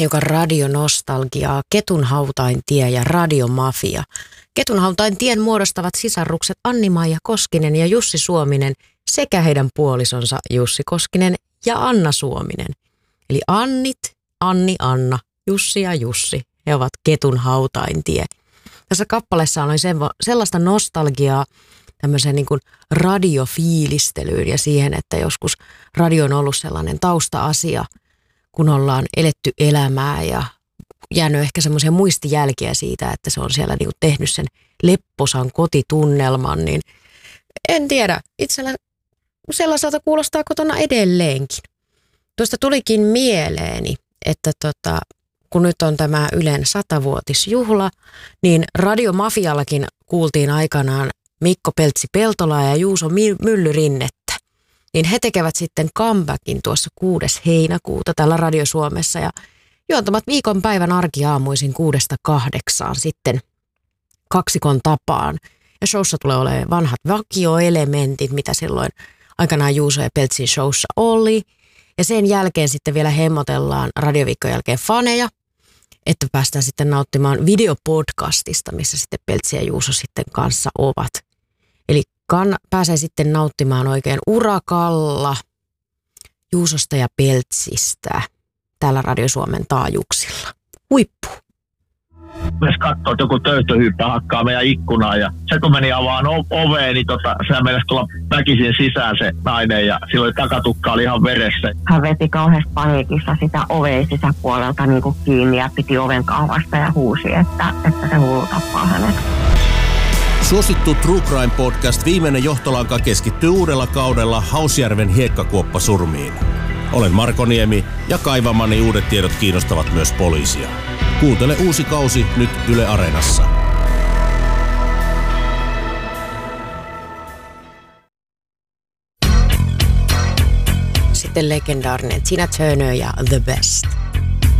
hiukan radionostalgiaa, Ketunhautaintie ja Radiomafia. Ketunhautaintien muodostavat sisarukset Anni-Maija Koskinen ja Jussi Suominen sekä heidän puolisonsa Jussi Koskinen ja Anna Suominen. Eli Annit, Anni, Anna, Jussi ja Jussi. He ovat Ketunhautaintie. Tässä kappaleessa oli sellaista nostalgiaa tämmöiseen niin kuin radiofiilistelyyn ja siihen, että joskus radio on ollut sellainen tausta-asia, kun ollaan eletty elämää ja jäänyt ehkä semmoisia muistijälkiä siitä, että se on siellä niin kuin tehnyt sen lepposan kotitunnelman, niin en tiedä. Itsellä sellaiselta kuulostaa kotona edelleenkin. Tuosta tulikin mieleeni, että kun nyt on tämä Ylen 100-vuotisjuhla, niin Radiomafiallakin kuultiin aikanaan Mikko Peltsi-Peltolaa ja Juuso Myllyrinnettä. Niin he tekevät sitten comebackin tuossa 6. heinäkuuta täällä Radio Suomessa ja juontamat viikonpäivän arkiaamuisin 6-8 sitten kaksikon tapaan. Ja showssa tulee olemaan vanhat vakioelementit, mitä silloin aikanaan Juuso ja Peltsin showssa oli. Ja sen jälkeen sitten vielä hemmotellaan radioviikon jälkeen faneja, että päästään sitten nauttimaan videopodcastista, missä sitten Peltsi ja Juuso sitten kanssa ovat. Eli pääsee sitten nauttimaan oikein urakalla Juusosta ja Peltsistä täällä Radio Suomen taajuuksilla. Huippu! Myös katsoo, että joku töyhtöhyyppä hakkaa meidän ikkunaa ja se kun meni avaan oveen, niin sehän meinasi tulla väkisin sisään se nainen ja silloin takatukka oli ihan veressä. Hän veti kauheasti paniikissa sitä oveen sisäpuolelta niin kuin kiinni ja piti oven kahvasta ja huusi, että se hullu tappaa hänet. Suosittu True Crime Podcast Viimeinen johtolanka keskittyy uudella kaudella Hausjärven hiekkakuoppasurmiin. Olen Marko Niemi ja kaivamani uudet tiedot kiinnostavat myös poliisia. Kuuntele uusi kausi nyt Yle Areenassa. Sitten legendaarinen Tina Turner ja The Best.